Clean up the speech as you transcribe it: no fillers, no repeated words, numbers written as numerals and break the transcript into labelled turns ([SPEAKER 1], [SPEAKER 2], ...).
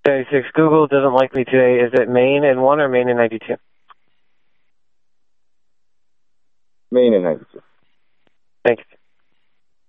[SPEAKER 1] 76, Google doesn't like me today. Is it Maine and 1 or Maine and 92?
[SPEAKER 2] Maine and 92.
[SPEAKER 1] Thank you.